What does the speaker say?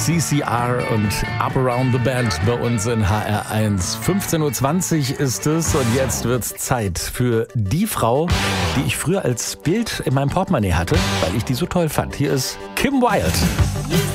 CCR und Up Around the Band bei uns in HR1. 15.20 Uhr ist es und jetzt wird's Zeit für die Frau, die ich früher als Bild in meinem Portemonnaie hatte, weil ich die so toll fand. Hier ist Kim Wilde.